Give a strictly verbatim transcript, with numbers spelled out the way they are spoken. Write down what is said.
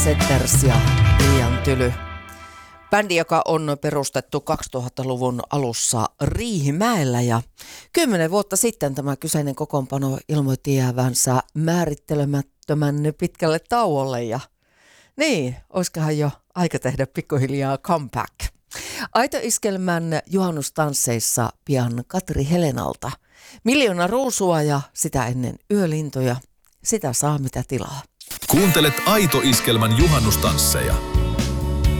Setters ja Liian Tyly. Bändi, joka on perustettu kaksituhattaluvun alussa Riihimäellä ja kymmenen vuotta sitten tämä kyseinen kokoonpano ilmoitti jäävänsä määrittelemättömän pitkälle tauolle ja niin, olisikohan jo aika tehdä pikkuhiljaa comeback. Aito-iskelmän juhannustansseissa pian Katri Helenalta. Miljoona ruusua ja sitä ennen yölintoja. Sitä saa mitä tilaa. Kuuntelet Aito-iskelmän juhannustansseja.